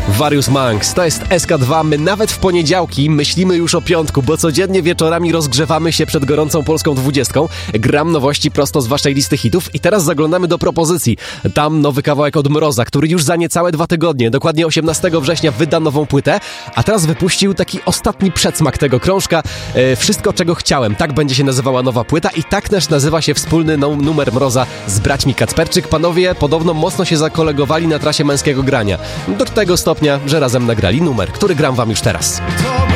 Various Monks, to jest SK2. My nawet w poniedziałki myślimy już o piątku, bo codziennie wieczorami rozgrzewamy się przed gorącą polską 20. Gram nowości prosto z waszej listy hitów i teraz zaglądamy do propozycji. Tam nowy kawałek od Mroza, który już za niecałe 2 tygodnie, dokładnie 18 września wyda nową płytę, a teraz wypuścił taki ostatni przedsmak tego krążka. Wszystko, czego chciałem. Tak będzie się nazywała nowa płyta i tak też nazywa się wspólny numer Mroza z braćmi Kacperczyk. Panowie podobno mocno się zakolegowali na trasie męskiego grania. Do tego stopnia, że razem nagrali numer, który gram wam już teraz.